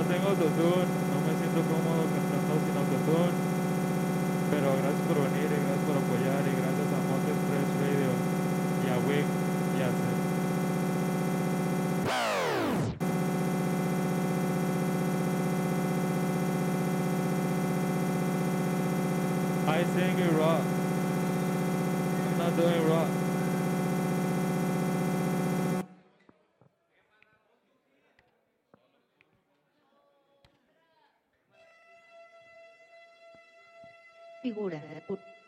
tengo autotune, no me siento cómodo cantando sin autotune, pero gracias por venir y gracias por apoyar y gracias a Monte Express Radio y a Wig y a Seth. I sing it rock. I'm not doing rock. Figura de